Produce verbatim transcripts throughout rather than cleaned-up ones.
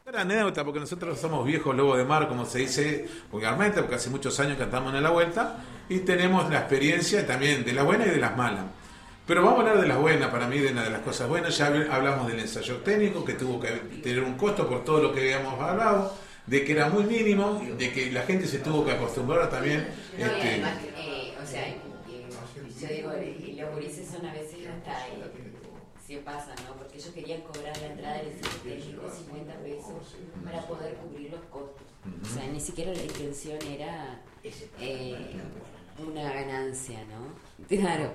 Era anécdota, porque nosotros somos viejos lobos de mar, como se dice vulgarmente, porque hace muchos años cantamos en La Vuelta y tenemos la experiencia también de las buenas y de las malas. Pero vamos a hablar de las buenas, para mí de una de las cosas buenas. Ya hablamos del ensayo técnico, que tuvo que tener un costo por todo lo que habíamos hablado, de que era muy mínimo, de que la gente se tuvo que acostumbrar también. No, este... y además, eh, o sea, eh, yo digo, eh, los gurises son a veces hasta, eh, se pasa, ¿no? Porque ellos querían cobrar la entrada del ensayo técnico cincuenta pesos para poder cubrir los costos. Uh-huh. O sea, ni siquiera la intención era eh, una ganancia, ¿no? Claro,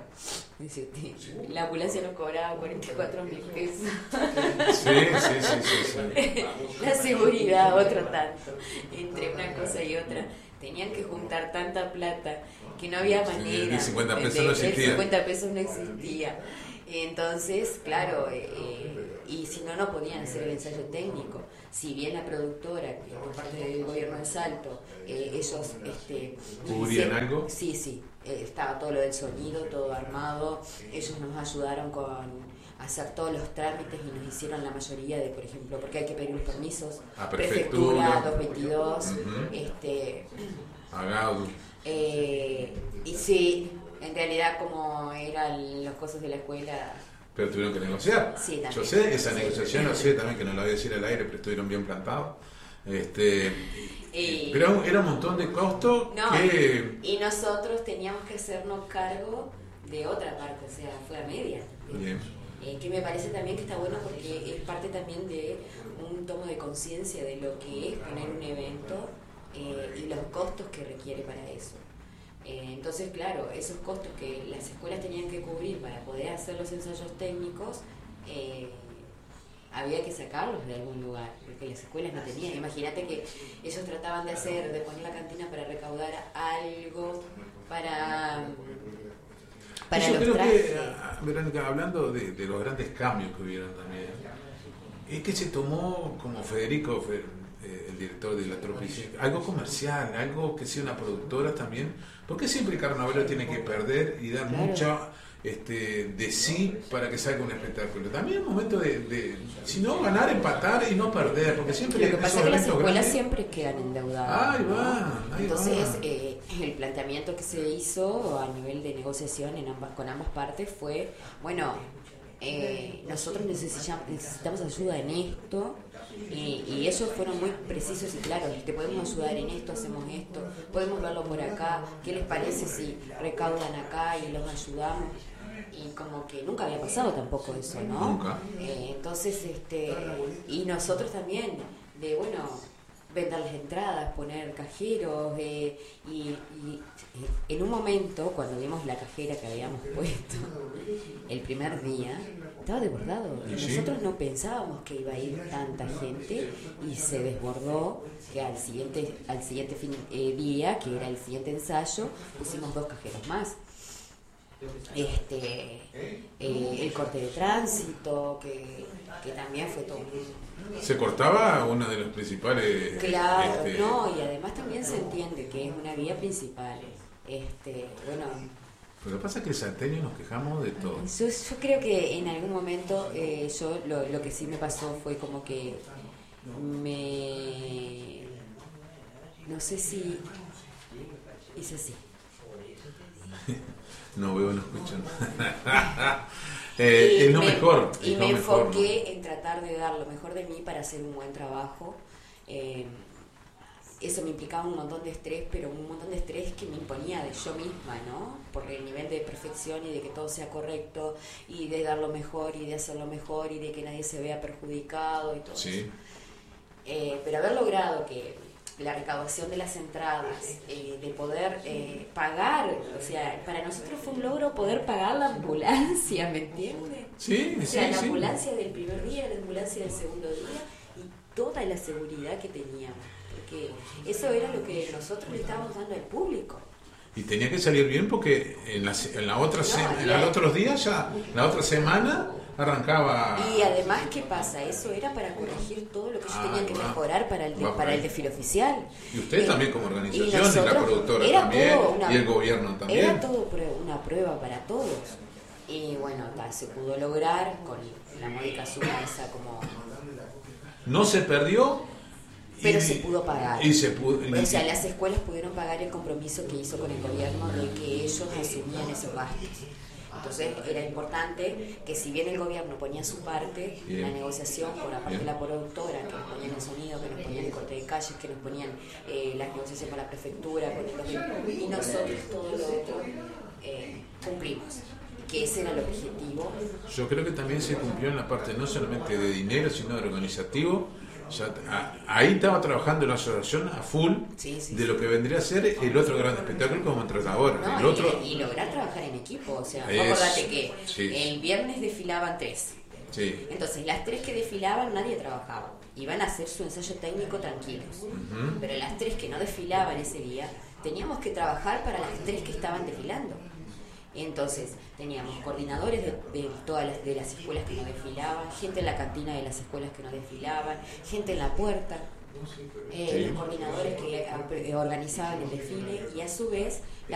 la ambulancia nos cobraba cuarenta y cuatro mil pesos. Sí, sí, sí, sí, sí. La seguridad, otro tanto. Entre una cosa y otra, tenían que juntar tanta plata que no había manera. Sí, cincuenta pesos no existía. cincuenta pesos no existía. Entonces, claro, eh, y si no, no podían hacer el ensayo técnico. Si bien la productora, por parte del gobierno de Salto, eh, ellos... Este, ¿cubrían algo? Sí, sí, eh, estaba todo lo del sonido, todo armado. Ellos nos ayudaron con hacer todos los trámites y nos hicieron la mayoría de, por ejemplo, porque hay que pedir los permisos. A Prefectura, doscientos veintidós, uh-huh. este... Agado. Eh, y sí, en realidad como eran los cosas de la escuela... Pero tuvieron que negociar. Sí, también. Yo sé esa sí, negociación, sí. lo sé también, que no lo voy a decir al aire, pero estuvieron bien plantados. Este, y, pero era un montón de costos no, que... Y nosotros teníamos que hacernos cargo de otra parte, o sea, fue a media. Bien. Eh, que me parece también que está bueno porque es parte también de un tomo de conciencia de lo que es poner un evento eh, y los costos que requiere para eso. Eh, entonces, claro, esos costos que las escuelas tenían que cubrir para poder hacer los ensayos técnicos, eh, había que sacarlos de algún lugar, porque las escuelas no tenían. Imagínate que ellos trataban de hacer, de poner la cantina para recaudar algo para, para Yo los creo trajes. que, Verónica, hablando de, de los grandes cambios que hubieron también, es que se tomó, como Federico, eh, el director de la Tropicia, algo comercial, algo que sea una productora también. Porque siempre Carnavalero tiene que perder y dar claro. mucha este, de sí para que salga un espectáculo. También es un momento de, de, si no, ganar, empatar y no perder, porque siempre... Lo que pasa es que las escuelas grandes, siempre quedan endeudadas. Ahí va, ahí Entonces, va. Eh, el planteamiento que se hizo a nivel de negociación en ambas, con ambas partes fue, bueno, eh, nosotros necesitamos, necesitamos ayuda en esto. Y, y ellos fueron muy precisos y claros, te podemos ayudar en esto, hacemos esto, podemos verlo por acá, ¿qué les parece si recaudan acá y los ayudamos? Y como que nunca había pasado tampoco eso, ¿no? Nunca. Eh, entonces, este, y nosotros también, de bueno, vender las entradas, poner cajeros, eh, y, y en un momento, cuando vimos la cajera que habíamos puesto el primer día, estaba desbordado. Y ¿Sí? Nosotros no pensábamos que iba a ir tanta gente y se desbordó, que al siguiente, al siguiente fin, eh, día, que era el siguiente ensayo, pusimos dos cajeros más. Este eh, el corte de tránsito, que, que también fue todo. Se cortaba uno de los principales... Claro, este... no, y además también se entiende que es una vía principal. Este, bueno... Pero lo que pasa es que el salteño nos quejamos de todo. Yo, yo creo que en algún momento eh, yo lo, lo que sí me pasó fue como que me... No sé si... hice así. No veo, no escucho. eh, es lo me, mejor. Y es me lo mejor, enfoqué ¿no? en tratar de dar lo mejor de mí para hacer un buen trabajo. Eh, eso me implicaba un montón de estrés, pero un montón de estrés que me imponía de yo misma, ¿no? Por el nivel de perfección y de que todo sea correcto y de dar lo mejor y de hacerlo mejor y de que nadie se vea perjudicado y todo Sí. eso. Eh, pero haber logrado que la recaudación de las entradas, eh, de poder eh, pagar, o sea, para nosotros fue un logro poder pagar la ambulancia, ¿me entiendes? Sí, O sea, sí, la sí. ambulancia del primer día, la ambulancia del segundo día y toda la seguridad que teníamos, porque eso era lo que nosotros le estábamos dando al público. Y tenía que salir bien porque en la, en la otra No, se, en ya. los otros días ya, la otra semana arrancaba. Y además, ¿qué pasa? Eso era para corregir todo lo que ellos Ah, tenían que va. mejorar para el, de, Va por para ahí. el desfile oficial. Y ustedes Eh, también como organización, y y la nosotros- productora era también, todo una- y el gobierno también. Era todo prue- una prueba para todos. Y bueno, ta, se pudo lograr con la módica suma esa como no se perdió. Pero y, se pudo pagar. Y se pudo, o sea, las escuelas pudieron pagar el compromiso que hizo con el gobierno de que ellos asumían esos gastos. Entonces era importante que si bien el gobierno ponía su parte en la negociación, por la parte de la productora, que nos ponían el sonido, que nos ponían el corte de calles, que nos ponían eh, las negociaciones con la prefectura, con el, y nosotros todo lo otro eh, cumplimos. Que ese era el objetivo. Yo creo que también se cumplió en la parte no solamente de dinero, sino de organizativo. Ya, a, ahí estaba trabajando la asociación a full sí, sí, de sí. lo que vendría a ser el otro gran espectáculo como entrenador. No, el y, otro... y lograr trabajar en equipo. O sea, es, acordate que sí. el viernes desfilaban tres. Sí. Entonces, las tres que desfilaban, nadie trabajaba. Iban a hacer su ensayo técnico tranquilos. Uh-huh. Pero las tres que no desfilaban ese día, teníamos que trabajar para las tres que estaban desfilando. Entonces, teníamos coordinadores de, de todas las, de las escuelas que no desfilaban, gente en la cantina de las escuelas que no desfilaban, gente en la puerta, eh, sí. los coordinadores que eh, organizaban el desfile y a su vez la